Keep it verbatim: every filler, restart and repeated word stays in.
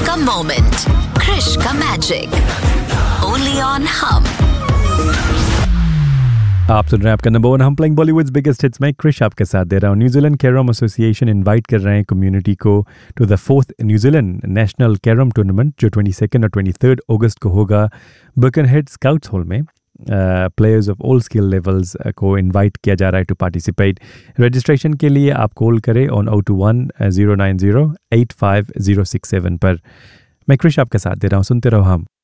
का मोमेंट, क्रिश का magic, only on हम। आप सुन रहे हैं आपका नंबर वन हम प्लेइंग बॉलीवुड्स बिगेस्ट हिट्स में क्रिश आपके साथ दे रहा हूँ। न्यूजीलैंड कैरम एसोसिएशन इनवाइट कर रहे हैं कम्युनिटी को to the fourth New Zealand national carrom tournament जो ट्वेंटी सेकेंड और ट्वेंटी थर्ड अगस्त को होगा बर्कनहेड स्काउट्स हॉल में। Players of all skill levels को इनवाइट किया जा रहा है टू पार्टिसिपेट। रजिस्ट्रेशन के लिए आप कॉल करें on O two one zero nine zero eight five zero six seven पर। मैं क्रिश आपके साथ दे रहा हूँ, सुनते रहो हम।